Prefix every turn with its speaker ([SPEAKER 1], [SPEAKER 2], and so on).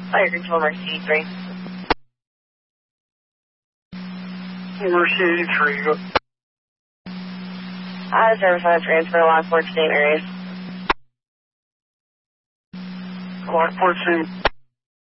[SPEAKER 1] Fire control, Mercy 3.
[SPEAKER 2] Mercy 83.
[SPEAKER 1] Service on transfer, Lockport, same areas.
[SPEAKER 2] Lockport, same.